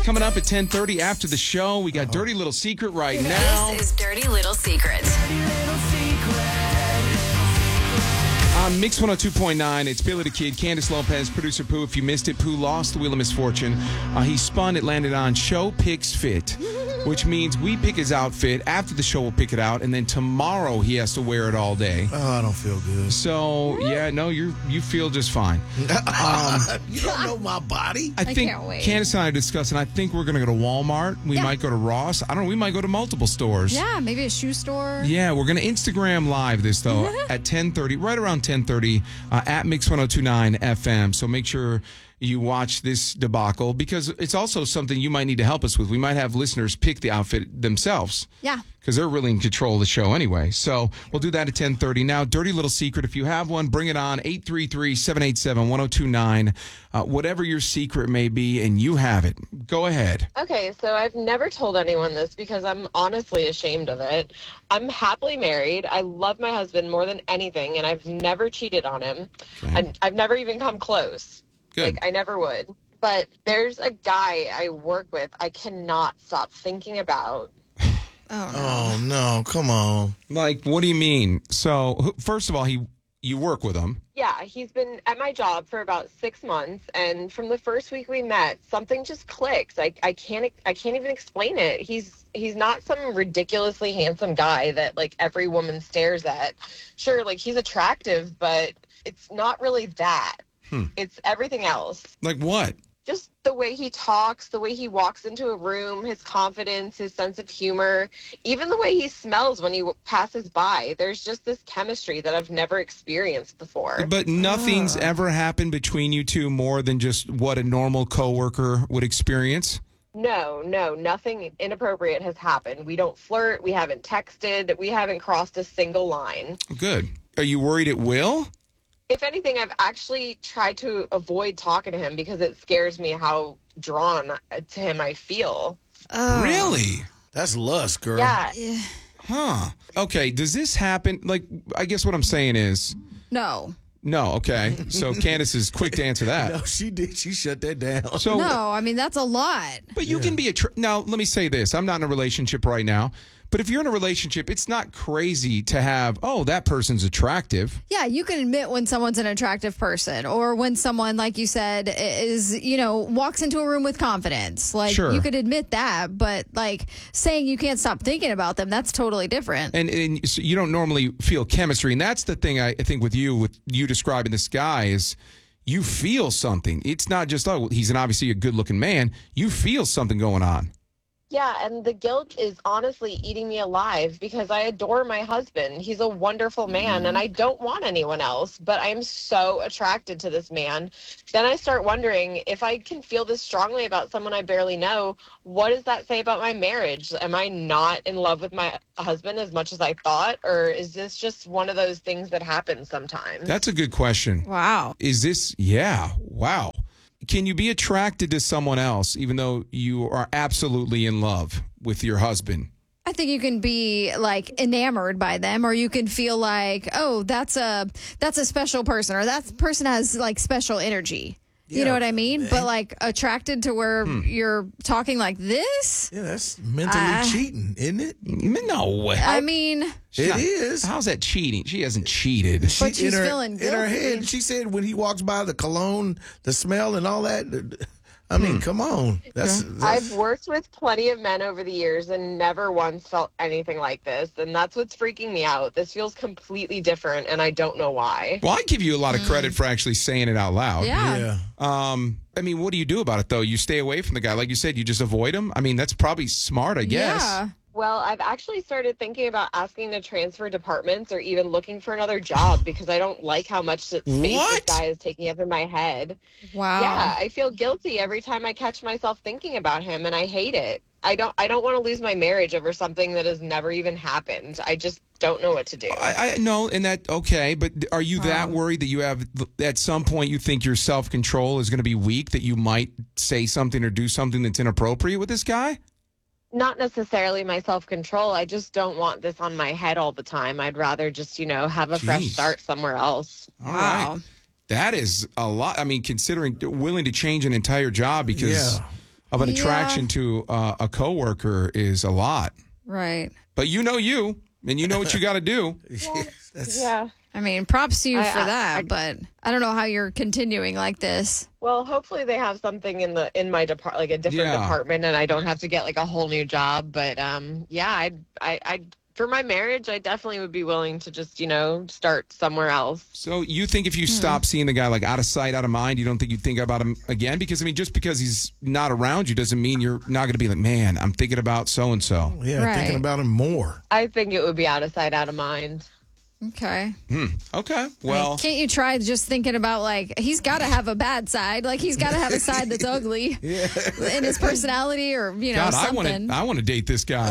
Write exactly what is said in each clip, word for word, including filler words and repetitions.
coming up at ten thirty after the show. We got Dirty Little Secret right now. This is Dirty Little Secret. On Mix one oh two point nine, it's Billy the Kid, Candace Lopez, producer Pooh. If you missed it, Pooh lost the Wheel of Misfortune. Uh, he spun, it landed on Show Picks Fit, which means we pick his outfit. After the show, we'll pick it out, and then tomorrow he has to wear it all day. Oh, I don't feel good. So, yeah, no, you you feel just fine. Um, you don't know my body. I think can't wait. Candace and I are discussing, I think we're going to go to Walmart. We Yeah. might go to Ross. I don't know, we might go to multiple stores. Yeah, maybe a shoe store. Yeah, we're going to Instagram live this, though, at ten thirty, right around ten thirty, uh, at Mix one oh two point nine F M. So make sure you watch this debacle, because it's also something you might need to help us with. We might have listeners pick the outfit themselves. Yeah. Because they're really in control of the show anyway. So we'll do that at ten thirty. Now, Dirty Little Secret, if you have one, bring it on, eight three three, seven eight seven, one oh two nine. Uh, whatever your secret may be, and you have it. Go ahead. Okay, so I've never told anyone this because I'm honestly ashamed of it. I'm happily married. I love my husband more than anything, and I've never cheated on him. Okay. And I've never even come close. Good. Like, I never would. But there's a guy I work with I cannot stop thinking about. Oh, no. Oh, no. Come on. Like, what do you mean? So, wh- first of all, he you work with him. Yeah, he's been at my job for about six months, and from the first week we met, something just clicks. I I can't I can't even explain it. He's he's not some ridiculously handsome guy that like every woman stares at. Sure, like he's attractive, but it's not really that. Hmm. It's everything else. Like what? Just the way he talks, the way he walks into a room, his confidence, his sense of humor, even the way he smells when he w- passes by. There's just this chemistry that I've never experienced before. But nothing's ever happened between you two more than just what a normal coworker would experience? No, no, nothing inappropriate has happened. We don't flirt. We haven't texted. We haven't crossed a single line. Good. Are you worried it will? If anything, I've actually tried to avoid talking to him because it scares me how drawn to him I feel. Oh. Really? That's lust, girl. Yeah. Yeah. Huh. Okay, does this happen? Like, I guess what I'm saying is, No. no, okay. So Candace is quick to answer that. No, she did. She shut that down. So, No, I mean, that's a lot. but you can be a, tr- now, let me say this. I'm not in a relationship right now, but if you're in a relationship, it's not crazy to have, oh, that person's attractive. Yeah, you can admit when someone's an attractive person, or when someone, like you said, is, you know, walks into a room with confidence. Like, Sure. you could admit that, but like saying you can't stop thinking about them, that's totally different. And, and so you don't normally feel chemistry. And that's the thing I, I think with you, with you describing this guy is you feel something. It's not just, oh, he's an obviously a good looking man. You feel something going on. Yeah, and the guilt is honestly eating me alive because I adore my husband. He's a wonderful man, and I don't want anyone else, but I am so attracted to this man. Then I start wondering, if I can feel this strongly about someone I barely know, what does that say about my marriage? Am I not in love with my husband as much as I thought, or is this just one of those things that happens sometimes? That's a good question. Wow. Is this, yeah, wow. Can you be attracted to someone else even though you are absolutely in love with your husband? I think you can be like enamored by them, or you can feel like, oh, that's a that's a special person, or that person has like special energy. You Yeah. know what I mean? But like attracted to where you're talking like this? Yeah, that's mentally Uh, cheating, isn't it? No way. I mean, It is. How's that cheating? She hasn't cheated. She, But she's in her, feeling in her guilty. head. She said when he walks by, the cologne, the smell, and all that. I mean, come on. That's, that's I've worked with plenty of men over the years and never once felt anything like this. And that's what's freaking me out. This feels completely different, and I don't know why. Well, I give you a lot of credit for actually saying it out loud. yeah. yeah. Um, I mean, what do you do about it, though? You stay away from the guy. Like you said, you just avoid him? I mean, that's probably smart, I guess. Yeah. Well, I've actually started thinking about asking to transfer departments or even looking for another job because I don't like how much space What? this guy is taking up in my head. Wow. Yeah, I feel guilty every time I catch myself thinking about him, and I hate it. I don't I don't want to lose my marriage over something that has never even happened. I just don't know what to do. I, I know, and that, okay, but are you that worried that you have, at some point, you think your self control is going to be weak, that you might say something or do something that's inappropriate with this guy? Not necessarily my self-control. I just don't want this on my head all the time. I'd rather just, you know, have a fresh Jeez. start somewhere else. All Wow. right. That is a lot. I mean, considering willing to change an entire job because Yeah. of an Yeah. attraction to uh, a coworker is a lot. Right. But you know you, and you know what you got to do. That's- Yeah. I mean, props to you I- for I- that, I- but I don't know how you're continuing like this. Well, hopefully they have something in the in my depart like a different Yeah. department, and I don't have to get like a whole new job. But um, yeah, I I I for my marriage, I definitely would be willing to just you know start somewhere else. So you think if you stop seeing the guy like out of sight, out of mind, you don't think you'd think about him again? Because I mean, just because he's not around you doesn't mean you're not going to be like, man, I'm thinking about so and so. Yeah, Right. thinking about him more. I think it would be out of sight, out of mind. Okay. Okay, well, Can't you try just thinking about, like, he's got to have a bad side. Like, he's got to have a side that's ugly in his personality or, you know, God, I want something. to, I want to date this guy.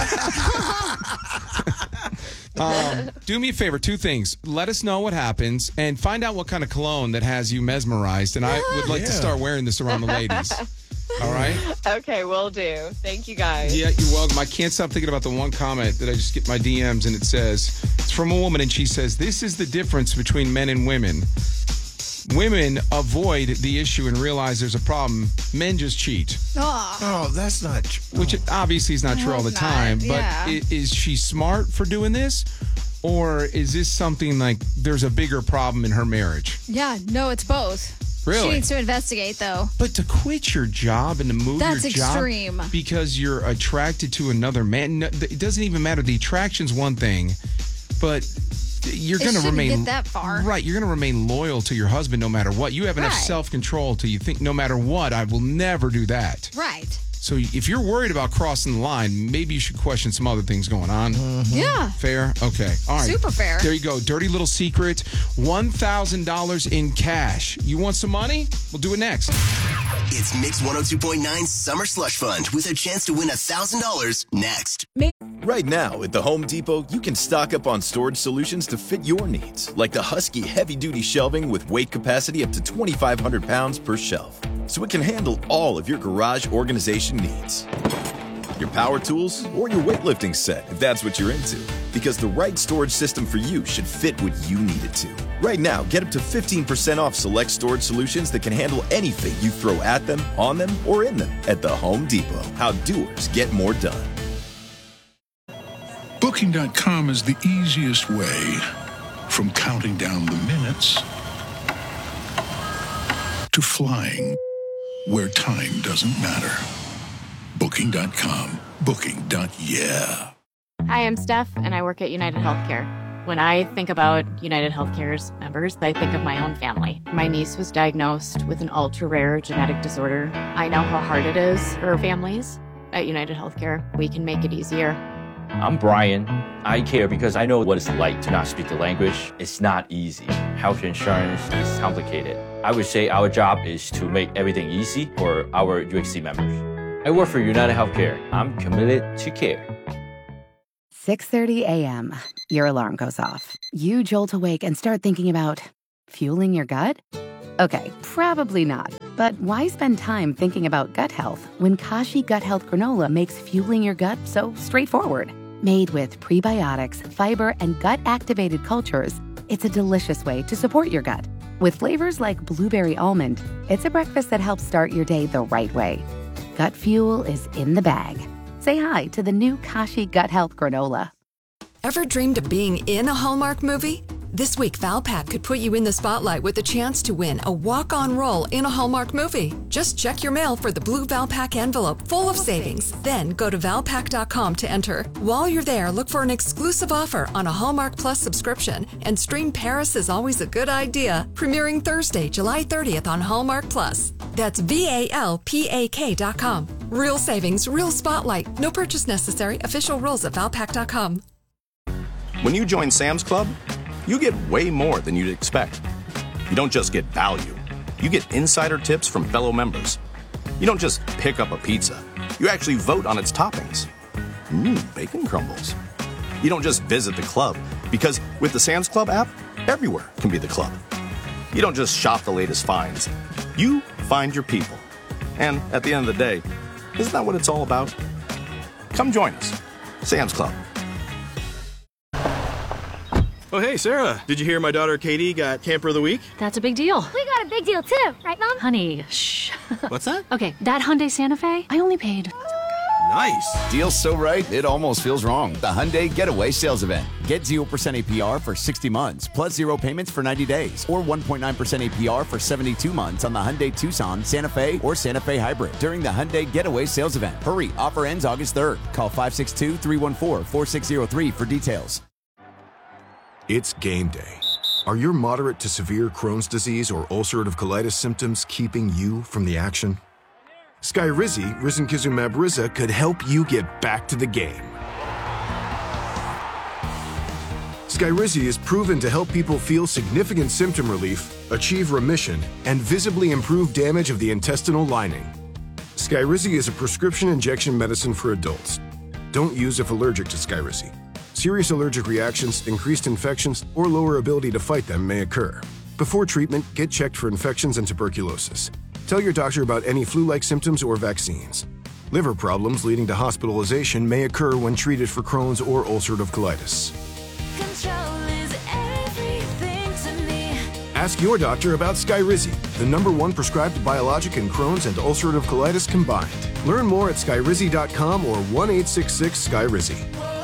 I don't- um, do me a favor, two things. Let us know what happens and find out what kind of cologne that has you mesmerized. And I would like to Yeah. start wearing this around the ladies. All right? Okay, will do. Thank you guys. Yeah, you're welcome. I can't stop thinking about the one comment that I just get my D Ms, and it says, it's from a woman, and she says, this is the difference between men and women. Women avoid the issue and realize there's a problem. Men just cheat, Oh, Oh, that's not true. which obviously is not true all the it's time. not, But yeah. i- is she smart for doing this? Or is this something like there's a bigger problem in her marriage? yeah. No, it's both. Really? She needs to investigate, though. But to quit your job and to move That's your job extreme. because you're attracted to another man, no, it doesn't even matter. The attraction's one thing, but you're It going to shouldn't remain get that far. Right, you're going to remain loyal to your husband no matter what. You have enough Right. self-control to you think no matter what, I will never do that. Right. So if you're worried about crossing the line, maybe you should question some other things going on. Yeah. Fair? Okay. All right. Super fair. There you go. Dirty little secret. one thousand dollars in cash. You want some money? We'll do it next. It's Mix one oh two point nine Summer Slush Fund with a chance to win one thousand dollars next. Right now, at the Home Depot, you can stock up on storage solutions to fit your needs, like the Husky heavy-duty shelving with weight capacity up to twenty-five hundred pounds per shelf, so it can handle all of your garage organization needs. Your power tools, or your weightlifting set, if that's what you're into, because the right storage system for you should fit what you need it to. Right now, get up to fifteen percent off select storage solutions that can handle anything you throw at them, on them, or in them at the Home Depot. How doers get more done. Booking dot com is the easiest way from counting down the minutes to flying where time doesn't matter. Booking dot com. Booking. Yeah. Hi, I'm Steph, and I work at United Healthcare. When I think about United Healthcare's members, I think of my own family. My niece was diagnosed with an ultra-rare genetic disorder. I know how hard it is for families. At United Healthcare, we can make it easier. I'm Brian. I care because I know what it's like to not speak the language. It's not easy. Health insurance is complicated. I would say our job is to make everything easy for our U H C members. I work for United Healthcare. I'm committed to care. six thirty a.m. Your alarm goes off. You jolt awake and start thinking about fueling your gut? Okay, probably not. But why spend time thinking about gut health when Kashi Gut Health Granola makes fueling your gut so straightforward? Made with prebiotics, fiber, and gut-activated cultures, it's a delicious way to support your gut. With flavors like blueberry almond, it's a breakfast that helps start your day the right way. Gut fuel is in the bag. Say hi to the new Kashi Gut Health Granola. Ever dreamed of being in a Hallmark movie? This week, Valpak could put you in the spotlight with a chance to win a walk-on role in a Hallmark movie. Just check your mail for the blue Valpak envelope full of savings. Then go to valpak dot com to enter. While you're there, look for an exclusive offer on a Hallmark Plus subscription and stream Paris is Always a Good Idea, premiering Thursday, July thirtieth on Hallmark Plus. That's V A L P A K dot com. Real savings, real spotlight. No purchase necessary. Official rules at valpak dot com. When you join Sam's Club, you get way more than you'd expect. You don't just get value. You get insider tips from fellow members. You don't just pick up a pizza. You actually vote on its toppings. Mmm, bacon crumbles. You don't just visit the club, because with the Sam's Club app, everywhere can be the club. You don't just shop the latest finds. You find your people. And at the end of the day, isn't that what it's all about? Come join us. Sam's Club. Oh, hey, Sarah. Did you hear my daughter Katie got Camper of the Week? That's a big deal. We got a big deal too, right, Mom? Honey, shh. What's that? Okay, that Hyundai Santa Fe, I only paid. Nice. Deal's so right, it almost feels wrong. The Hyundai Getaway Sales Event. Get zero percent A P R for sixty months, plus zero payments for ninety days, or one point nine percent A P R for seventy-two months on the Hyundai Tucson, Santa Fe, or Santa Fe Hybrid during the Hyundai Getaway Sales Event. Hurry, offer ends August third. Call five six two, three one four, four six zero three for details. It's game day. Are your moderate to severe Crohn's disease or ulcerative colitis symptoms keeping you from the action? Skyrizi, risankizumab Riza, could help you get back to the game. Skyrizi is proven to help people feel significant symptom relief, achieve remission, and visibly improve damage of the intestinal lining. Skyrizi is a prescription injection medicine for adults. Don't use if allergic to Skyrizi. Serious allergic reactions, increased infections, or lower ability to fight them may occur. Before treatment, get checked for infections and tuberculosis. Tell your doctor about any flu-like symptoms or vaccines. Liver problems leading to hospitalization may occur when treated for Crohn's or ulcerative colitis. Control is everything to me. Ask your doctor about Skyrizi, the number one prescribed biologic in Crohn's and ulcerative colitis combined. Learn more at skyrizi dot com or one eight six six Skyrizi.